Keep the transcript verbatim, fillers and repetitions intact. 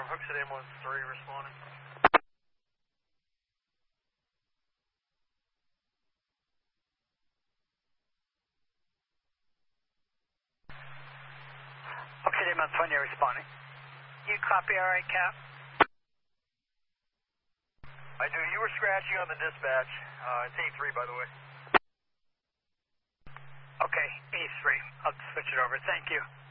Affirm, Hooksett ambulance three responding. Hooksett ambulance one, you're responding. You copy, all right, Cap? I do. You were scratching on the dispatch. Uh, it's A three, by the way. Okay, A three. I'll switch it over. Thank you.